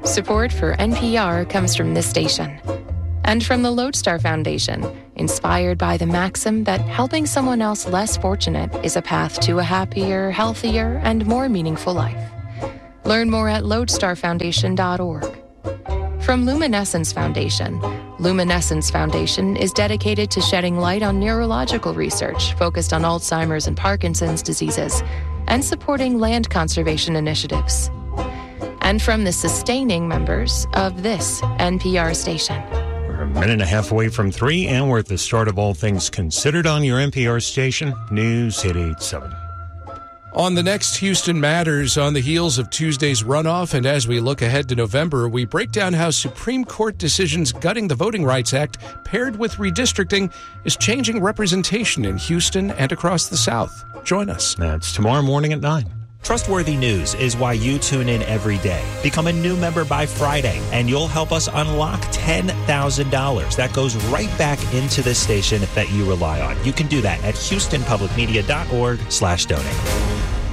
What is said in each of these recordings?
Support for NPR comes from this station. And from the Lodestar Foundation, inspired by the maxim that helping someone else less fortunate is a path to a happier, healthier, and more meaningful life. Learn more at lodestarfoundation.org. From Luminescence Foundation, Luminescence Foundation is dedicated to shedding light on neurological research focused on Alzheimer's and Parkinson's diseases and supporting land conservation initiatives. And from the sustaining members of this NPR station. We're a minute and a half away from 3, and we're at the start of All Things Considered on your NPR station, News 887. On the next Houston Matters, on the heels of Tuesday's runoff, and as we look ahead to November, we break down how Supreme Court decisions gutting the Voting Rights Act, paired with redistricting, is changing representation in Houston and across the South. Join us. That's tomorrow morning at 9. Trustworthy News is why you tune in every day. Become a new member by Friday, and you'll help us unlock $10,000. That goes right back into the station that you rely on. You can do that at houstonpublicmedia.org/donate.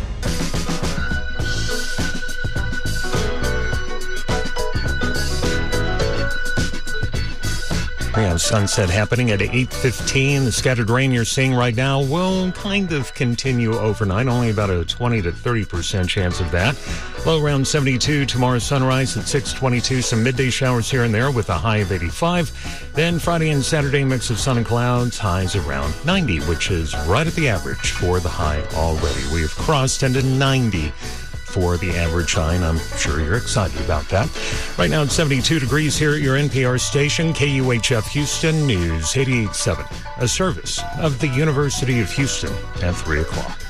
We have sunset happening at 8:15. The scattered rain you're seeing right now will kind of continue overnight. Only about a 20 to 30% chance of that. Low around 72. Tomorrow sunrise at 6:22. Some midday showers here and there with a high of 85. Then Friday and Saturday, mix of sun and clouds. Highs around 90, which is right at the average for the high already. We have crossed into 90 for the average high, and I'm sure you're excited about that. Right now it's 72 degrees here at your NPR station, KUHF Houston News 88.7, a service of the University of Houston at 3 o'clock.